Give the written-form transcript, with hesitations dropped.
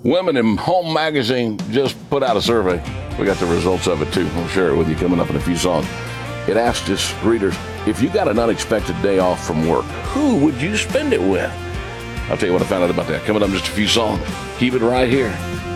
Women in Home Magazine just put out a survey. We got the results of it too. We'll share it with you coming up in a few songs. It asked its readers, if you got an unexpected day off from work, who would you spend it with? I'll tell you what I found out about that coming up in just a few songs. Keep it right here.